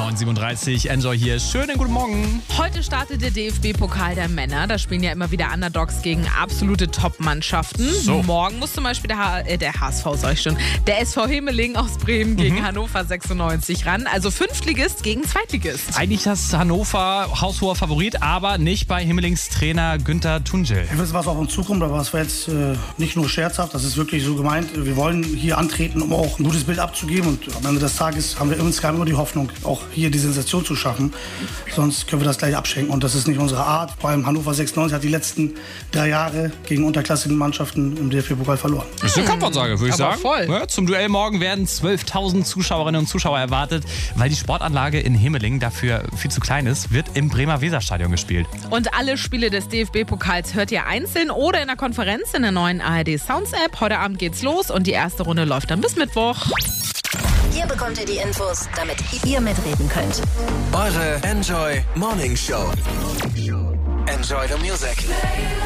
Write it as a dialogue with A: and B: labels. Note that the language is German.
A: 9:37, Enjoy hier. Schönen guten Morgen.
B: Heute startet der DFB-Pokal der Männer. Da spielen ja immer wieder Underdogs gegen absolute Top-Mannschaften.
A: So.
B: Morgen muss zum Beispiel der HSV, sag ich schon, der SV Himmeling aus Bremen gegen Hannover 96 ran. Also Fünftligist gegen Zweitligist.
A: Eigentlich das Hannover haushoher Favorit, aber nicht bei Himmelings Trainer Günther Tuncel.
C: Wir wissen, was auf uns zukommt, aber es war jetzt nicht nur scherzhaft, das ist wirklich so gemeint. Wir wollen hier antreten, um auch ein gutes Bild abzugeben, und am Ende des Tages haben wir insgesamt immer die Hoffnung, auch hier die Sensation zu schaffen. Sonst können wir das gleich abschenken, und das ist nicht unsere Art. Vor allem Hannover 96 hat die letzten 3 Jahre gegen unterklassigen Mannschaften im DFB-Pokal verloren.
A: Das ist eine Kampfansage, würde ich
B: Aber
A: sagen.
B: voll.
A: Ja, zum Duell morgen werden 12.000 Zuschauerinnen und Zuschauer erwartet, weil die Sportanlage in Himmeling dafür viel zu klein ist, wird im Bremer Weserstadion gespielt.
B: Und alle Spiele des DFB-Pokals hört ihr einzeln oder in der Konferenz in der neuen ARD Sounds App. Heute Abend geht's los und die erste Runde läuft dann bis Mittwoch.
D: Hier bekommt ihr die Infos, damit ihr mitreden könnt.
E: Eure Enjoy Morning Show. Enjoy the music.